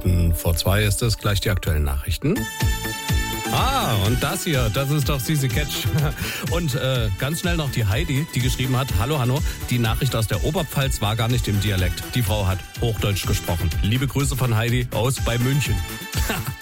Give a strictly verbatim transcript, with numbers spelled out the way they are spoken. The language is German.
Minuten vor zwei ist es. Gleich die aktuellen Nachrichten. Ah, und das hier, das ist doch Sisi Catch. Und äh, ganz schnell noch die Heidi, die geschrieben hat, hallo Hanno, die Nachricht aus der Oberpfalz war gar nicht im Dialekt. Die Frau hat Hochdeutsch gesprochen. Liebe Grüße von Heidi aus bei München.